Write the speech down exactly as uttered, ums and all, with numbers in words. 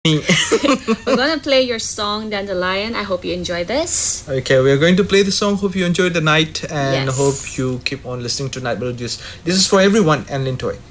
We're gonna play your song Dandelion. I hope you enjoy this. Okay, we are going to play the song. Hope you enjoyed the night and Yes. hope you keep on listening to Night Melodies. This is for everyone and Lintoy.